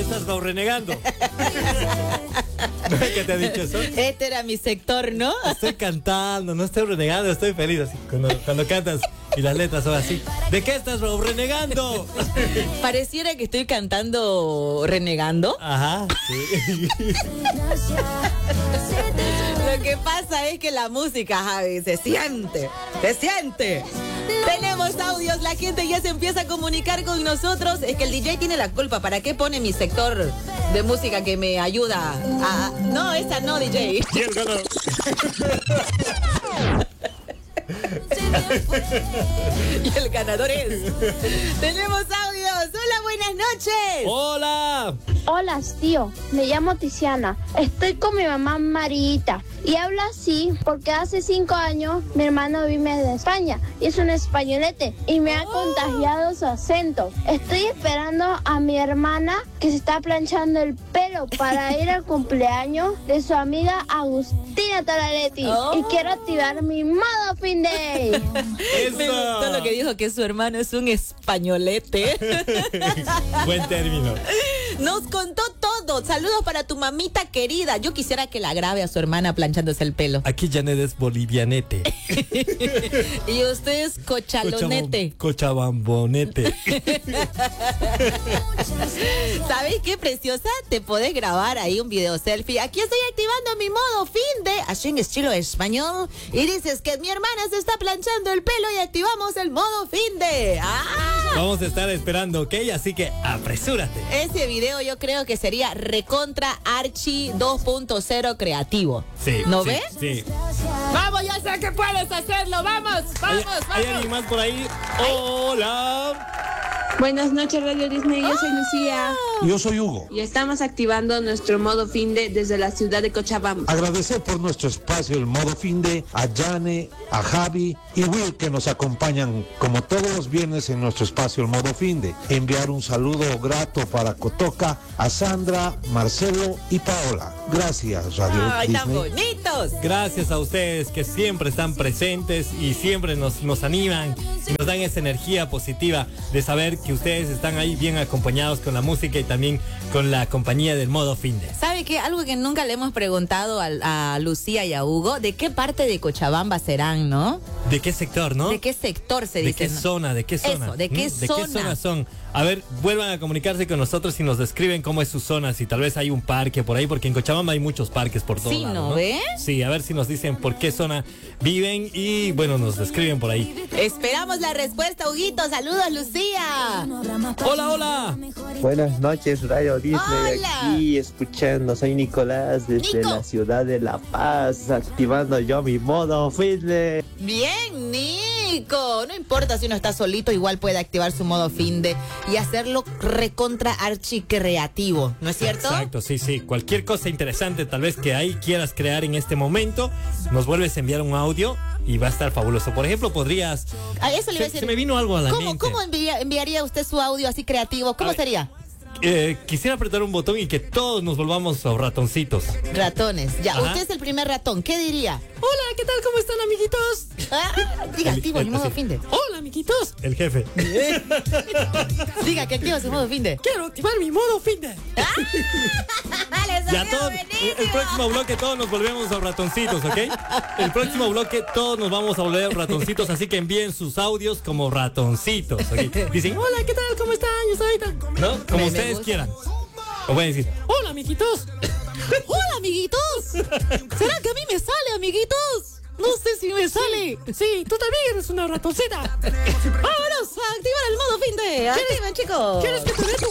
estás renegando? ¿No es que te ha dicho eso? Este era mi sector, ¿no? Estoy cantando, no estoy renegando, estoy feliz así. Cuando cantas y las letras son así. ¿De qué estás renegando? Pareciera que estoy cantando renegando. Ajá, sí. Lo que pasa es que la música, Javi, se siente. Tenemos audios, la gente ya se empieza a comunicar con nosotros. Es que el DJ tiene la culpa. ¿Para qué pone mi sector de música que me ayuda a... No, esa no, DJ. Y el ganador. Y el ganador es... Tenemos audios. Hola, buenas noches. Hola. Hola, tío. Me llamo Tiziana. Estoy con mi mamá Marita. Y habla así porque hace 5 años mi hermano vive en España y es un españolete y me ha contagiado su acento. Estoy esperando a mi hermana que se está planchando el pelo para ir al cumpleaños de su amiga Agustina Taraletti. Y quiero activar mi modo fin day. Eso. Me gustó lo que dijo, que su hermano es un españolete. Buen término. Nos contó todo. Saludos para tu mamita querida. Yo quisiera que la grabe a su hermana planchándose el pelo. Aquí Janet es bolivianete. Y usted es cochalonete. Cochabambonete. ¿Sabes qué, preciosa? Te podés grabar ahí un video selfie. Aquí estoy activando mi modo fin de, así en estilo español. Y dices que mi hermana se está planchando el pelo y activamos el modo fin de. ¡Ah! Vamos a estar esperando, ¿ok? Así que apresúrate. Ese video yo creo que sería recontra archi 2.0 creativo. Sí. ¿No sí, ves? Sí. Vamos, ya sé que puedes hacerlo. Vamos. ¿Hay alguien más por ahí? Hola. Buenas noches, Radio Disney. Yo soy Lucía. Yo soy Hugo. Y estamos activando nuestro modo finde desde la ciudad de Cochabamba. Agradecer por nuestro espacio, el modo finde, a Yane, a Javi y Will que nos acompañan como todos los viernes en nuestro espacio, el modo finde. Enviar un saludo grato para Cotoca, a Sandra, Marcelo y Paola. Gracias, Radio ¡Ay, tan Disney. bonitos! Gracias a ustedes que siempre están presentes y siempre nos animan y nos dan esa energía positiva de saber que ustedes están ahí bien acompañados con la música y también con la compañía del modo finde. ¿Sabe qué? Algo que nunca le hemos preguntado a Lucía y a Hugo, ¿de qué parte de Cochabamba serán, no? ¿De qué sector, no? ¿De qué sector se ¿De dice? qué zona? ¿De qué zona? Eso, ¿de qué ¿De zona? qué zona son? A ver, vuelvan a comunicarse con nosotros y nos describen cómo es su zona, si tal vez hay un parque por ahí, porque en Cochabamba hay muchos parques por todos Sí, lados, ¿no ves? Sí, a ver si nos dicen por qué zona viven y, bueno, nos describen por ahí. Esperamos la respuesta, Huguito. Saludos, Lucía. Hola, hola. Buenas noches, Radio Disney. Hola. Aquí escuchando, soy Nicolás desde Nico. la ciudad de La Paz, activando yo mi modo finde. Bien, Nico. No importa si uno está solito, igual puede activar su modo finde y hacerlo recontra archi creativo, ¿no es cierto? Exacto, sí, sí. Cualquier cosa interesante tal vez que ahí quieras crear en este momento, nos vuelves a enviar un audio y va a estar fabuloso. Por ejemplo, podrías... A eso le iba a decir. Se me vino algo a la mente. ¿Cómo enviaría usted su audio así creativo? ¿Cómo A ver. sería? Quisiera apretar un botón y que todos nos volvamos ratoncitos. Ratones. Ya, Ajá. usted es el primer ratón. ¿Qué diría? Hola, ¿qué tal? ¿Cómo están, amiguitos? Diga, activo mi modo finde. Hola, amiguitos. El jefe. Diga que activa su modo finde. Quiero activar mi modo finde. Ya todos, el próximo bloque todos nos volvemos a ratoncitos, ¿ok? El próximo bloque todos nos vamos a volver ratoncitos, así que envíen sus audios como ratoncitos, ¿ok? Dicen, hola, ¿qué tal? ¿Cómo están? Yo soy tal. ¿No? Como Me ustedes gusta. quieran. O pueden decir, hola, amiguitos. Hola, amiguitos. ¿Será que a mí me sale, amiguitos? No sé si me sale. Sí, tú también eres una ratoncita. Vámonos a activar el modo finde. Activen, chicos. ¿Quieres que te dé tu